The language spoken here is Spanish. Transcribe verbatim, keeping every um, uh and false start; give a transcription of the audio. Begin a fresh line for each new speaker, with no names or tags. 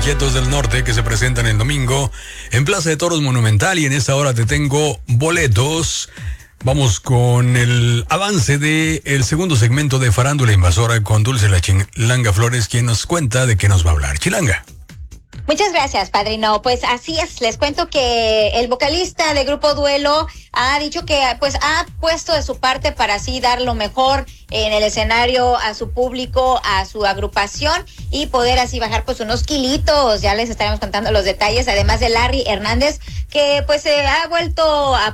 Chetos del Norte, que se presentan el domingo en Plaza de Toros Monumental, y en esta hora te tengo boletos. Vamos con el avance de el segundo segmento de Farándula Invasora con Dulce La Chilanga Flores, quien nos cuenta de qué nos va a hablar. Chilanga.
Muchas gracias, padrino. Pues así es, les cuento que el vocalista de Grupo Duelo ha dicho que pues ha puesto de su parte para así dar lo mejor en el escenario a su público, a su agrupación, y poder así bajar pues unos kilitos. Ya les estaremos contando los detalles, además de Larry Hernández, que pues se ha vuelto a